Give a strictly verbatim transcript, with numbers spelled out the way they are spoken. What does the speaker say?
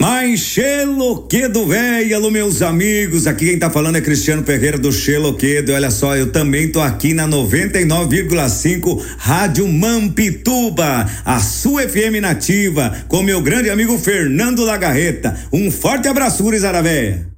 Mas Xeloquedo véi, alô meus amigos, aqui quem tá falando é Cristiano Ferreira do Xeloquedo. Olha só, eu também tô aqui na noventa e nove vírgula cinco Rádio Mampituba, a sua F M nativa, com meu grande amigo Fernando Lagarreta. Um forte abraço, Zaravé.